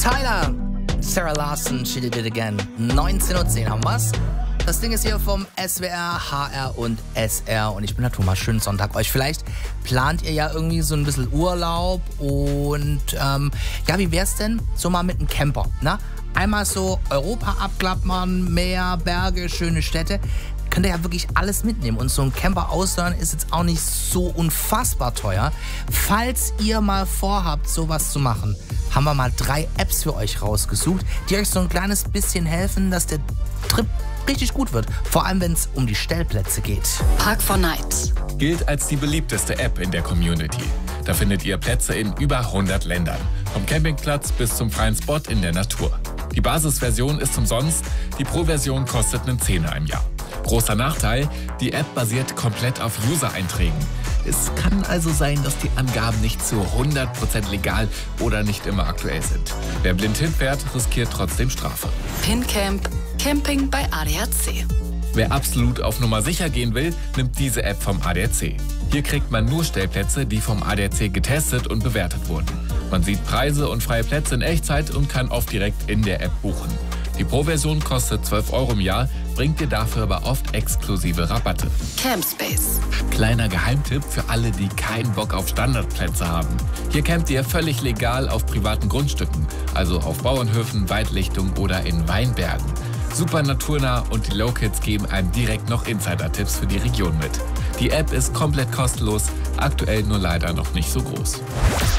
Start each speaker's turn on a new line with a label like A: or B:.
A: Tyler, Sarah Larson, She Did It Again. 19:10 Uhr haben wir's. Das Ding ist hier vom SWR, HR und SR und ich bin der Thomas. Schönen Sonntag euch. Vielleicht plant ihr ja irgendwie so ein bisschen Urlaub und ja, wie wär's denn so mal mit einem Camper, ne? Einmal so Europa abklappern, Meer, Berge, schöne Städte. Könnt ihr ja wirklich alles mitnehmen und so ein Camper ausleihen ist jetzt auch nicht so unfassbar teuer. Falls ihr mal vorhabt, sowas zu machen, haben wir mal 3 Apps für euch rausgesucht, die euch so ein kleines bisschen helfen, dass der Trip richtig gut wird. Vor allem, wenn es um die Stellplätze geht.
B: Park4Night
C: gilt als die beliebteste App in der Community. Da findet ihr Plätze in über 100 Ländern. Vom Campingplatz bis zum freien Spot in der Natur. Die Basisversion ist umsonst, die Pro-Version kostet einen Zehner im Jahr. Großer Nachteil, die App basiert komplett auf User-Einträgen. Es kann also sein, dass die Angaben nicht zu 100% legal oder nicht immer aktuell sind. Wer blind hinfährt, riskiert trotzdem Strafe.
B: PinCamp, Camping bei ADAC.
C: Wer absolut auf Nummer sicher gehen will, nimmt diese App vom ADAC. Hier kriegt man nur Stellplätze, die vom ADAC getestet und bewertet wurden. Man sieht Preise und freie Plätze in Echtzeit und kann oft direkt in der App buchen. Die Pro-Version kostet 12 € im Jahr, bringt dir dafür aber oft exklusive Rabatte.
B: Campspace.
C: Kleiner Geheimtipp für alle, die keinen Bock auf Standardplätze haben. Hier campt ihr völlig legal auf privaten Grundstücken, also auf Bauernhöfen, Waldlichtung oder in Weinbergen. Super naturnah und die Locals geben einem direkt noch Insider-Tipps für die Region mit. Die App ist komplett kostenlos, aktuell nur leider noch nicht so groß.